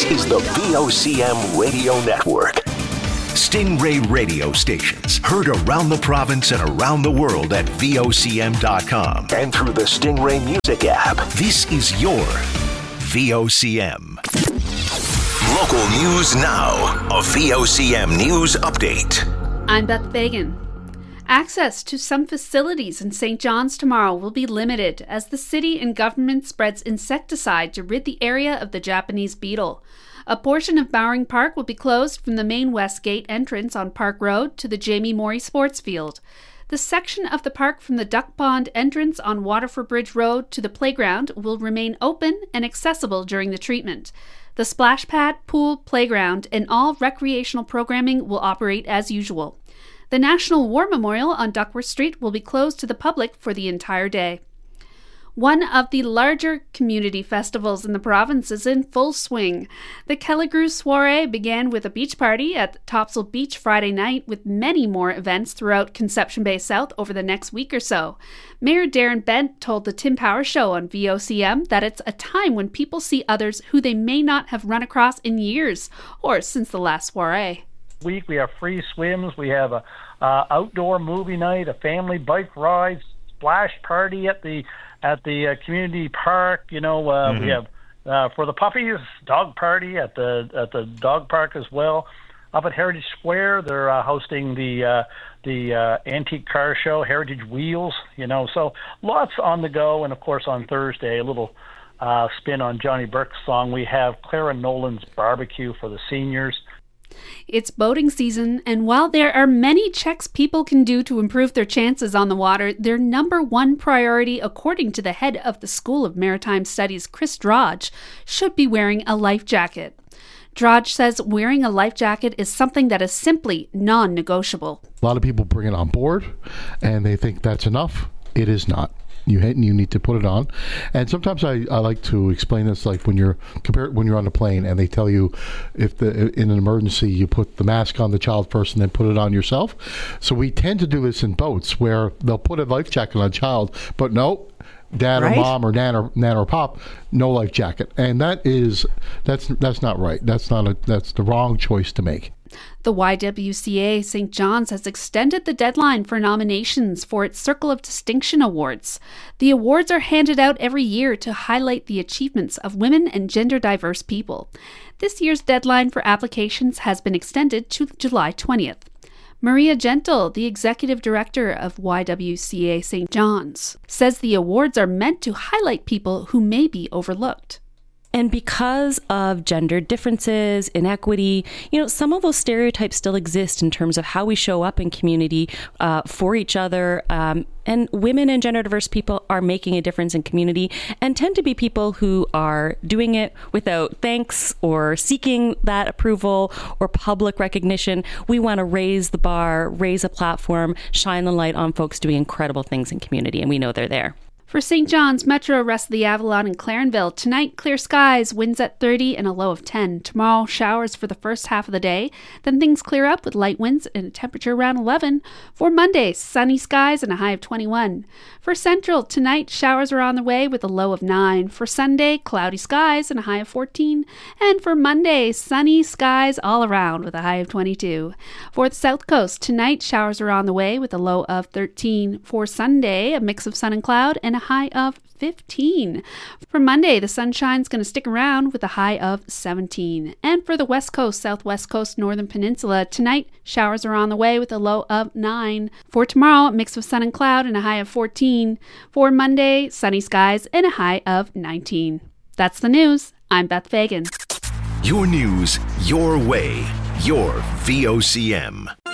is the VOCM Radio Network. Stingray radio stations heard around the province and around the world at VOCM.com and through the Stingray Music app. This is your VOCM. Local news now. A VOCM news update. I'm Beth Fagan. Access to some facilities in St. John's tomorrow will be limited as the city and government spreads insecticide to rid the area of the Japanese beetle. A portion of Bowring Park will be closed from the main west gate entrance on Park Road to the Jamie Morey Sports Field. The section of the park from the Duck Pond entrance on Waterford Bridge Road to the playground will remain open and accessible during the treatment. The splash pad, pool, playground, and all recreational programming will operate as usual. The National War Memorial on Duckworth Street will be closed to the public for the entire day. One of the larger community festivals in the province is in full swing. The Kelligrew Soiree began with a beach party at Topsail Beach Friday night, with many more events throughout Conception Bay South over the next week or so. Mayor Darren Bent told the Tim Power Show on VOCM that it's a time when people see others who they may not have run across in years or since the last soiree. We have free swims, we have a outdoor movie night, a family bike ride, splash party at the community park. We have for the puppies, dog party at the dog park as well. Up at Heritage Square, they're hosting the antique car show, Heritage Wheels. So lots on the go, and of course on Thursday, a little spin on Johnny Burke's song. We have Clara Nolan's barbecue for the seniors. It's boating season, and while there are many checks people can do to improve their chances on the water, their number one priority, according to the head of the School of Maritime Studies, Chris Drodge, should be wearing a life jacket. Drodge says wearing a life jacket is something that is simply non-negotiable. A lot of people bring it on board, and they think that's enough. It is not. You need to put it on. And sometimes I like to explain this, like when you're on a plane and they tell you if in an emergency you put the mask on the child first and then put it on yourself. So we tend to do this in boats where they'll put a life jacket on a child, but no, dad or mom or nan or pop, no life jacket. And that's not right. That's the wrong choice to make. The YWCA St. John's has extended the deadline for nominations for its Circle of Distinction Awards. The awards are handed out every year to highlight the achievements of women and gender-diverse people. This year's deadline for applications has been extended to July 20th. Maria Gentle, the executive director of YWCA St. John's, says the awards are meant to highlight people who may be overlooked. And because of gender differences, inequity, some of those stereotypes still exist in terms of how we show up in community for each other. And women and gender diverse people are making a difference in community and tend to be people who are doing it without thanks or seeking that approval or public recognition. We want to raise the bar, raise a platform, shine the light on folks doing incredible things in community, and we know they're there. For St. John's, Metro, Rest of the Avalon, and Clarenville, tonight clear skies, winds at 30 and a low of 10. Tomorrow, showers for the first half of the day. Then things clear up with light winds and a temperature around 11. For Monday, sunny skies and a high of 21. For Central, tonight, showers are on the way with a low of 9. For Sunday, cloudy skies and a high of 14. And for Monday, sunny skies all around with a high of 22. For the South Coast, tonight, showers are on the way with a low of 13. For Sunday, a mix of sun and cloud and a high of 15. For Monday, the sunshine's going to stick around with a high of 17. And for the West Coast, Southwest Coast, Northern Peninsula, tonight, showers are on the way with a low of 9. For tomorrow, a mix of sun and cloud and a high of 14. For Monday, sunny skies and a high of 19. That's the news. I'm Beth Fagan. Your news, your way, your VOCM.